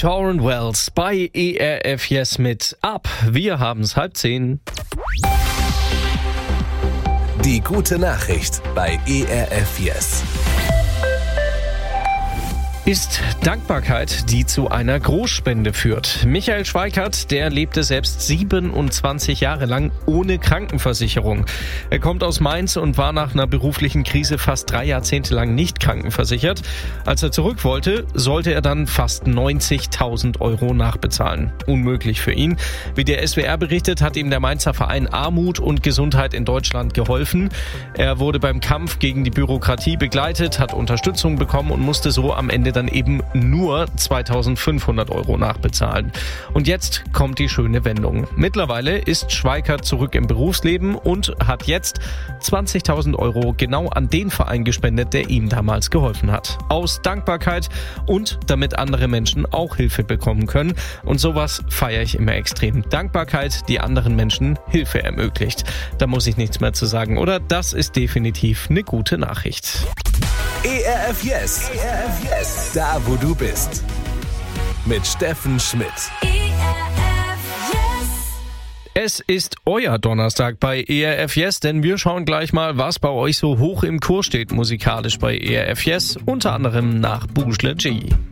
Tauren Wells bei ERF Yes mit Up. Wir haben's 9:30. Die gute Nachricht bei ERF Yes. Ist Dankbarkeit, die zu einer Großspende führt. Michael Schweikert, der lebte selbst 27 Jahre lang ohne Krankenversicherung. Er kommt aus Mainz und war nach einer beruflichen Krise fast 3 Jahrzehnte lang nicht krankenversichert. Als er zurück wollte, sollte er dann fast 90.000 Euro nachbezahlen. Unmöglich für ihn. Wie der SWR berichtet, hat ihm der Mainzer Verein Armut und Gesundheit in Deutschland geholfen. Er wurde beim Kampf gegen die Bürokratie begleitet, hat Unterstützung bekommen und musste so am Ende dann eben nur 2.500 Euro nachbezahlen. Und jetzt kommt die schöne Wendung. Mittlerweile ist Schweikert zurück im Berufsleben und hat jetzt 20.000 Euro genau an den Verein gespendet, der ihm damals geholfen hat. Aus Dankbarkeit und damit andere Menschen auch Hilfe bekommen können. Und sowas feiere ich immer extrem. Dankbarkeit, die anderen Menschen Hilfe ermöglicht. Da muss ich nichts mehr zu sagen, oder? Das ist definitiv eine gute Nachricht. ERF Yes. ERF Yes. Da, wo du bist. Mit Steffen Schmidt. Es ist euer Donnerstag bei ERF Yes, denn wir schauen gleich mal, was bei euch so hoch im Kurs steht musikalisch bei ERF Yes, unter anderem nach Bougela G.